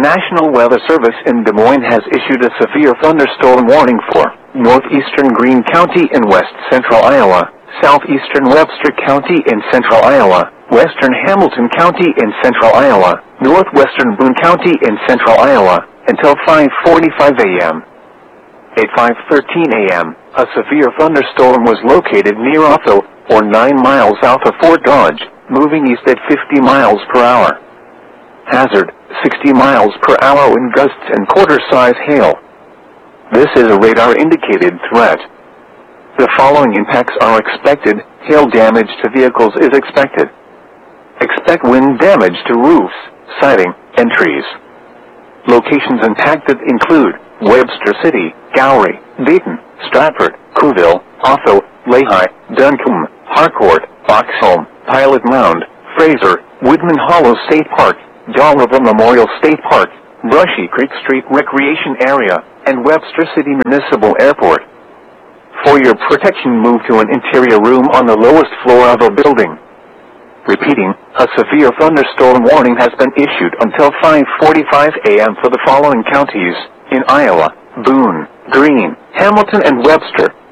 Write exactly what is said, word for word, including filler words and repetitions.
National Weather Service in Des Moines has issued a severe thunderstorm warning for northeastern Greene County in west central Iowa, southeastern Webster County in central Iowa, western Hamilton County in central Iowa, northwestern Boone County in central Iowa, until five forty-five a m At five thirteen a m, a severe thunderstorm was located near Otho, or nine miles south of Fort Dodge, moving east at fifty miles per hour. Hazard, sixty miles per hour wind gusts and quarter-size hail. This is a radar-indicated threat. The following impacts are expected. Hail damage to vehicles is expected. Expect wind damage to roofs, siding, and trees. Locations impacted include Webster City, Gowrie, Dayton, Stratford, Cooville, Otho, Lehigh, Duncombe, Harcourt, Boxholm, Pilot Mound, Fraser, Woodman Hollow State Park, Dolliver Memorial State Park, Brushy Creek Street Recreation Area, and Webster City Municipal Airport. For your protection, move to an interior room on the lowest floor of a building. Repeating, a severe thunderstorm warning has been issued until five forty-five a m for the following counties in Iowa: Boone, Greene, Hamilton, and Webster.